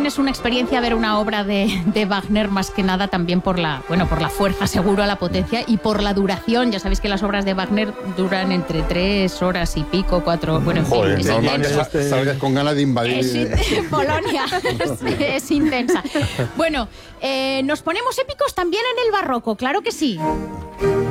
también es una experiencia ver una obra de Wagner, más que nada también por la fuerza, seguro, la potencia y por la duración. Ya sabéis que las obras de Wagner duran entre 3 horas y pico, 4, bueno, en fin. Joder, Es normal que intenso. salgas con ganas de invadir. Polonia es intensa. Bueno, nos ponemos épicos también en el barroco, claro que sí.